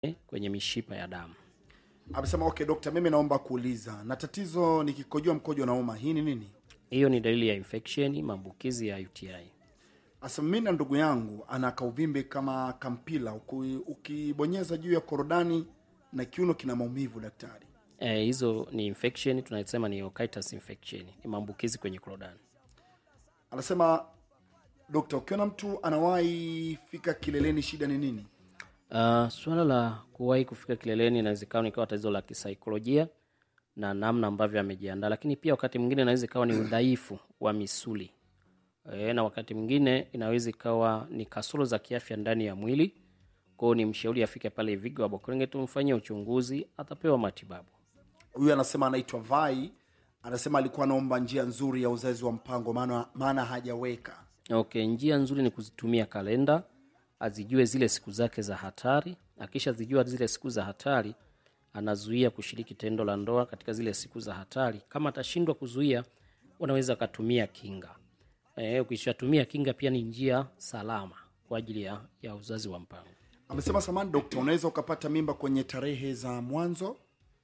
kwenye mishipa ya damu. Amesema okay doctor, mimi naomba kuuliza, na tatizo nikikojoa mkojo nauma, hii ni nini? Hiyo ni dalili ya infection, maambukizi ya UTI. Asa mimi na ndugu yangu ana kauvimbe kama kampila, ukibonyeza juu ya korodani na kiuno kina maumivu daktari. Hizo ni infection, tunasema ni otitis infection, ni maambukizi kwenye korodani. Anasema dokta, ukiona mtu anawahi fika kileleni shida ni nini? Swala la kuwahi kufika kileleni inawezekana ikawa tatizo la kisaikolojia na namna ambavyo amejiandaa, lakini pia wakati mwingine inaweza ikawa ni udhaifu wa misuli. Na wakati mwingine inaweza ikawa ni kasoro za kiafya ndani ya mwili. Kwa hiyo ni mshauri afike pale Vigo Abokurenge tumfanyie uchunguzi, atapewa matibabu. Huyu anasema anaitwa Vai, anasema alikuwa anaomba njia nzuri ya uzazi wa mpango maana hajaweka. Okay, njia nzuri ni kuzitumia kalenda, azijue zile siku zake za hatari. Akisha zijua zile siku za hatari, anazuia kushiriki tendo la ndoa katika zile siku za hatari. Kama atashindwa kuzuia, unaweza kutumia kinga. Ukishatumia kinga pia ni njia salama kwa ajili ya uzazi wa mpango. Amesema samani dokta, unaweza ukapata mimba kwenye tarehe za mwanzo?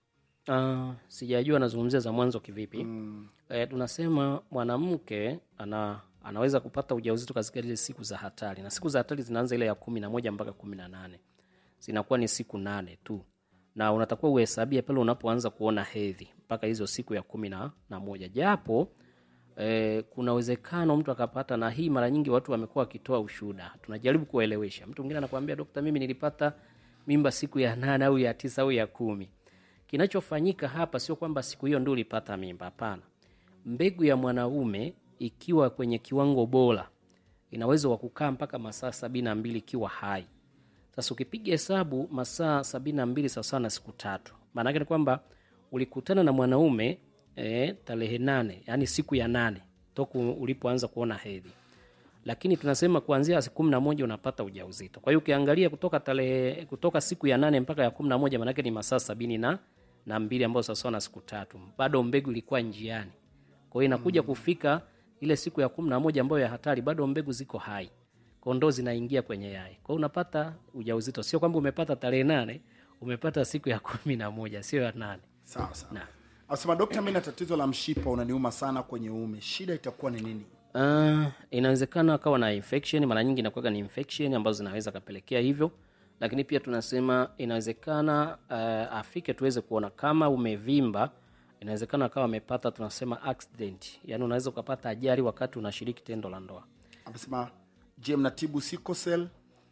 Sijajua anazungumzia za mwanzo kivipi. Tunasema mwanamke anaweza kupata ujauzito katika ile siku za hatari. Na siku za hatari zinaanza ile ya 11 mpaka 18. Zinakuwa ni siku 8 tu. Na unatakiwa uhesabie pale unapoanza kuona hedhi mpaka hizo siku ya 11. Japo kuna uwezekano mtu akapata, na hii mara nyingi watu wamekuwa wakitoa ushuhuda. Tunajaribu kuelewesha. Mtu mwingine anakuambia daktari, mimi nilipata mimba siku ya 8 au ya 9 au ya 10. Kinachofanyika hapa sio kwamba siku hiyo ndio ulipata mimba, hapana. Mbegu ya mwanaume ikiwa kwenye kiwango bora inaweza kukaa mpaka masaa 72 ikiwa hai. Sasa ukipiga hesabu masaa 72 sawa na siku 3. Maana yake ni kwamba ulikutana na mwanaume tarehe 8, yani siku ya 8 toka ulipoanza kuona hedhi. Lakini tunasema kuanzia siku 11 unapata ujauzito. Kwa hiyo ukiangalia kutoka siku ya 8 mpaka ya 11 maana yake ni masaa 72 ambayo sawa na siku 3. Bado mbegu ilikuwa njiani. Kwa hiyo inakuja kufika ile siku ya 11 ambayo ya hatari, bado mbegu ziko hai. Kondoo zinaingia kwenye yai. Kwa hiyo unapata ujauzito. Sio kwamba umepata tarehe 8, umepata siku ya 11, sio ya 8. Sawa sawa. Asema daktari, mimi na tatizo la mshipa unaniuma sana kwenye uume. Shida itakuwa ni nini? Inawezekana akawa na infection, mara nyingi inakuwa ni infection ambazo zinaweza kapelekea hivyo. Lakini pia tunasema inawezekana afike tuweze kuona kama umevimba. Inawezekana akawa amepata, tunasema accident. Yaani unaweza ukapata ajali wakati unashiriki tendo la ndoa. Amesema je, mnatibu sickle cell?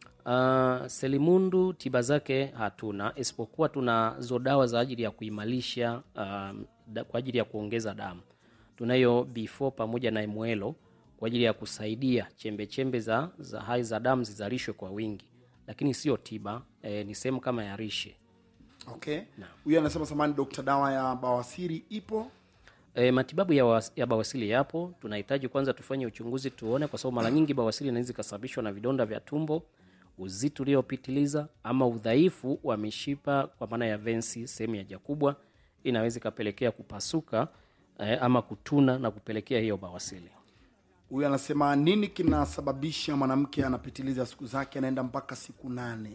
Selimundu tiba zake hatuna, isipokuwa tunazo dawa za ajili ya kuimarisha kwa ajili ya kuongeza damu. Tunayo B4 pamoja na MWL kwa ajili ya kusaidia chembe za hai za damu zizalishwe kwa wingi, lakini sio tiba, ni sehemu kama ya rishe. Okay. Huyu anasema samani dokta, dawa ya bawasiri ipo? Matibabu ya bawasiri yapo. Tunahitaji kwanza tufanye uchunguzi tuone, kwa sababu mara nyingi bawasiri inaweza kusababishwa na vidonda vya tumbo, uzito uliopitiliza, ama udhaifu wa mishipa kwa maana ya vensi, sehemu ya haja kubwa, inaweza kapelekea kupasuka ama kutuna na kupelekea hiyo bawasiri. Huyu anasema nini kinasababisha mwanamke anapitiliza siku zake anaenda mpaka siku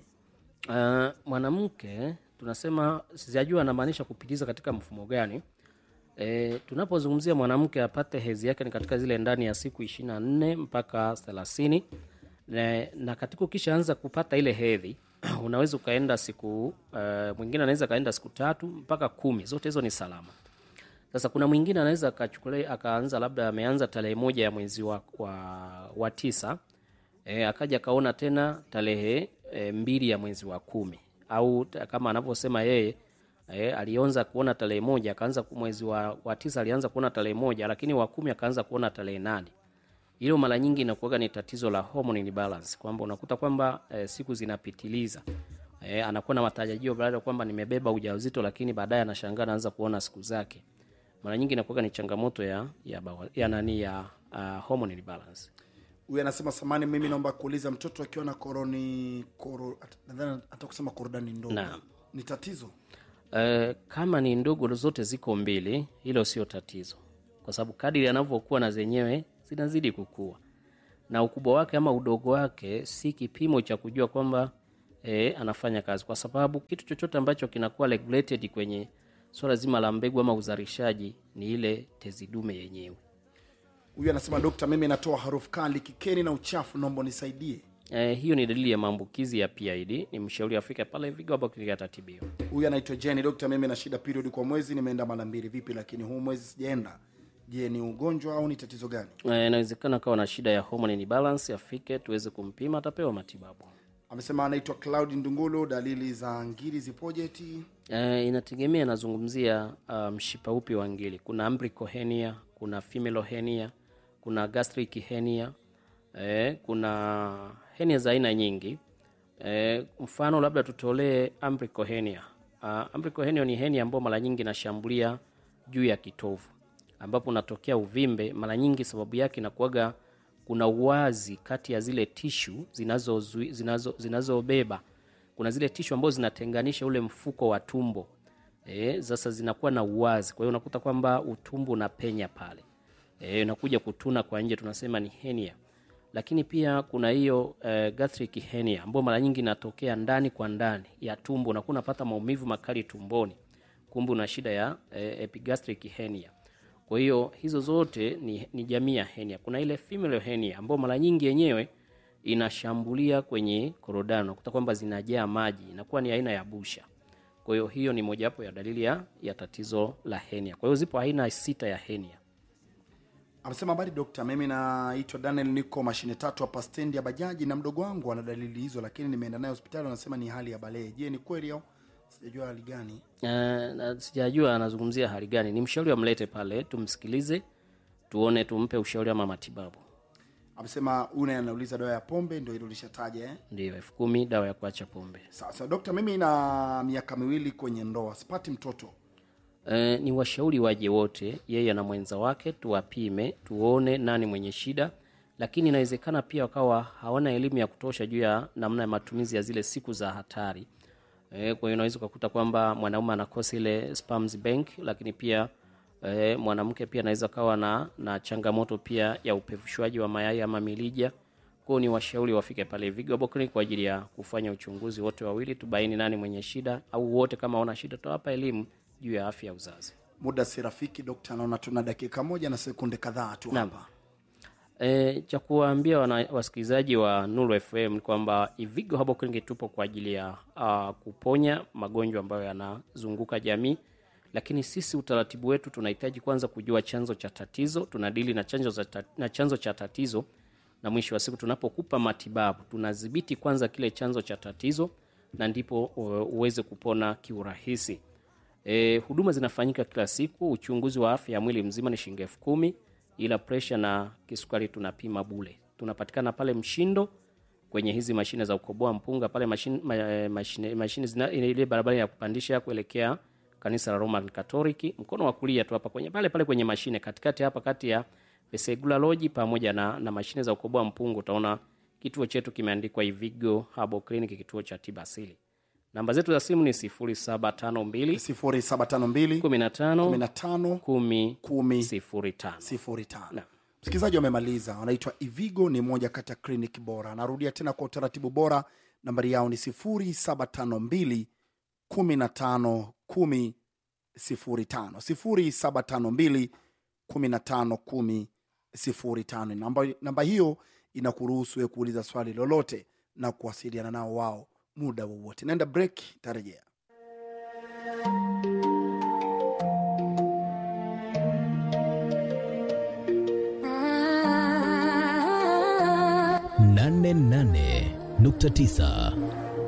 8? Mwanamke tunasema sijajua anamaanisha kupitiliza katika mfumo gani. Tunapozungumzia mwanamke apate hedhi yake ni katika zile ndani ya siku 24 mpaka 30. Na katika ukishaanza kupata ile hedhi unaweza ukaenda siku mwingine anaweza kaenda siku 3 mpaka 10. Zote hizo ni salama. Sasa kuna mwingine anaweza akachukulia akaanza labda ameanza tarehe 1 ya mwezi wa 9, akaja kaona tena tarehe 2 ya mwezi wa 10, au kama anavyosema yeye alianza kuona tarehe 1 akaanza mwezi wa 9 alianza kuona tarehe 1, lakini wa 10 akaanza kuona tarehe 8. Hilo mara nyingi inakuwa ni tatizo la hormone imbalance, kwamba unakuta kwamba siku zinapitiliza. Anakuwa na matarajio baada kwamba nimebeba ujauzito, lakini baadaye anashangaa anaanza kuona siku zake. Mara nyingi inakuwa ni changamoto ya hormone imbalance. Huyu anasema samani, mimi naomba kuuliza, mtoto akiwa na nadhani atakusema korodani ndogo. Ni tatizo? Kama ni ndogo zote ziko mbili, hilo sio tatizo. Kwa sababu kadiri anavyokuwa na zenyewe zinazidi kukua. Na ukubwa wake ama udogo wake si kipimo cha kujua kwamba anafanya kazi, kwa sababu kitu chochote ambacho kinakuwa regulated kwenye swala zima la mbegu ama uzalishaji ni ile tezi dume yenyewe. Huyu anasema Dokta, mimi natoa harufu kali kikeni na uchafu, naomba nisaidie. Hiyo ni dalili ya maambukizi ya PID. Ni mshauri afike pale Vigo hapo kliniki atatibiwa. Huyu anaitwa Jenny. Dokta, mimi na shida period kwa mwezi, nimeenda mara 2 vipi, lakini huu mwezi sijaenda. Je, ni ugonjwa au ni tatizo gani? Inawezekana kawa na shida ya hormone imbalance, afike tuweze kumpima, atapewa matibabu. Amesema anaitwa Cloud Ndungulo. Dalili za ngiri zipoje eti? Inategemea nazungumzia mshipa upi wa ngiri. Kuna umbilical hernia, kuna femoral hernia, kuna gastric hernia, kuna hernia za aina nyingi. Mfano labda tutolee umbilical hernia. Umbilical hernia ni hernia ambayo mara nyingi inashambulia juu ya kitovu, ambapo unatokea uvimbe. Mara nyingi sababu yake inakuwaga kuna uwazi kati ya zile tishu zinazobeba. Kuna zile tishu ambazo zinatenganisha ule mfuko wa tumbo. Sasa zinakuwa na uwazi. Kwa hiyo unakuta kwamba utumbo unapenya pale. Unakuja kutuna kwa nje, tunasema ni hernia. Lakini pia kuna hiyo gastric hernia ambayo mara nyingi inatokea ndani kwa ndani ya tumbo, na unapata maumivu makali tumboni. Kumbe una shida ya epigastric hernia. Kwa hiyo hizo zote ni jamii ya hernia. Kuna ile femoral hernia ambayo mara nyingi yenyewe inashambulia kwenye korodani, unakuta kwamba zinajaa maji, inakuwa ni aina ya busha. Kwa hiyo hiyo ni mojawapo ya dalili ya tatizo la hernia. Kwa hiyo zipo aina 6 ya hernia. Amesema habari Dokta, mimi naitwa Daniel, niko mashine 3 hapa stendi ya bajaji na mdogo wangu ana dalili hizo, lakini nimeenda naye hospitali, anasema ni hali ya balee. Je, ni kweli au sijajua hali gani? Sijajua anazungumzia hali gani. Ni mshauri amlete pale tumsikilize, tuone tumpe ushauri ama matibabu. Amesema une anauliza dawa ya pombe, ndio ilolishataja Ndio 10,000 dawa ya kuacha pombe. Sasa Dokta, mimi na miaka 2 kwenye ndoa, sipati mtoto. Ni washauri waje wote, yeye na mwenza wake, tuwapime, tuone nani mwenye shida. Lakini inawezekana pia wakawa hawana elimu ya kutosha juu ya namna ya matumizi ya zile siku za hatari. Kwa hiyo unaweza kukuta kwamba mwanaume anakosa ile sperms bank, lakini pia mwanamke pia anaweza kawa na changamoto pia ya upevushwaji wa mayai ama milija. Kwa hiyo ni washauri wafike pale Vigo Clinic kwa ajili ya kufanya uchunguzi wote wawili, tubaini nani mwenye shida, au wote kama wana shida tutawapa elimu juu ya afya ya uzazi. Muda si rafiki Dokta, naona tuna dakika 1 na sekunde kadhaa tu hapa. Cha kuwaambia wasikilizaji wa Nuru FM kwamba Vigo Herbal Clinic tupo kwa ajili ya kuponya magonjwa ambayo yanazunguka jamii. Lakini sisi utaratibu wetu tunahitaji kwanza kujua chanzo cha tatizo, tunadili na chanzo cha tatizo, na mwisho wa siku tunapokupa matibabu tunadhibiti kwanza kile chanzo cha tatizo, na ndipo uweze kupona kiurahisi. Huduma zinafanyika kila siku. Uchunguzi wa afya ya mwili mzima ni shilingi 10,000, ila pressure na kisukari tunapima bure. Tunapatikana pale Mshindo kwenye hizi mashine za ukoboa mpunga pale, mashine ile barabara ya kupandisha kuelekea kanisa la Roman Catholic, mkono wa kulia tu hapa kwenye pale kwenye mashine katikati hapa kati ya Vesegula Lodge pamoja na mashine za ukoboa mpunga, utaona kituo chetu kimeandikwa Vigo Herbal Clinic, kituo cha tiba asili. Namba zetu za simu ni 0752 15 1005. Msikilizaji wamemaliza, wanaitwa Vigo, ni moja kati ya clinic bora. Narudia tena kwa utaratibu bora, nambari yao ni 0752 15 1005. 0752 15 1005. Namba hiyo inakuruhusu wewe kuuliza swali lolote na kuwasiliana nao wao muda wowote. Naenda break, tarejea. Nane 9